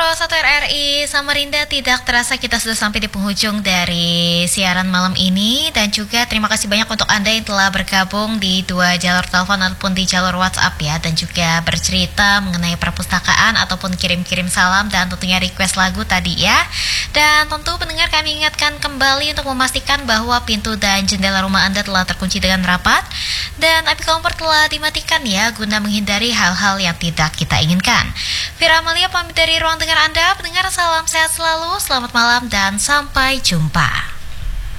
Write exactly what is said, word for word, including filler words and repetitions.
Pro satu R R I Samarinda, tidak terasa kita sudah sampai di penghujung dari siaran malam ini. Dan juga terima kasih banyak untuk Anda yang telah bergabung di dua jalur telepon ataupun di jalur WhatsApp ya. Dan juga bercerita mengenai perpustakaan ataupun kirim-kirim salam dan tentunya request lagu tadi ya. Dan tentu pendengar, kami ingatkan kembali untuk memastikan bahwa pintu dan jendela rumah Anda telah terkunci dengan rapat. Dan api kompor telah dimatikan ya, guna menghindari hal-hal yang tidak kita inginkan. Fira Amalia pamit dari ruang dengar Anda. Pendengar, salam sehat selalu, selamat malam dan sampai jumpa.